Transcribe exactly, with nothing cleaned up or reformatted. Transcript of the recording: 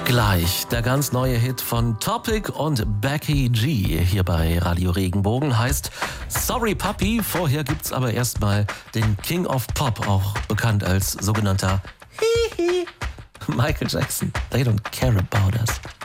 Gleich der ganz neue Hit von Topic und Becky G hier bei Radio Regenbogen heißt Sorry Puppy. Vorher gibt's aber erstmal den King of Pop, auch bekannt als sogenannter Hihi, Michael Jackson. They don't care about us.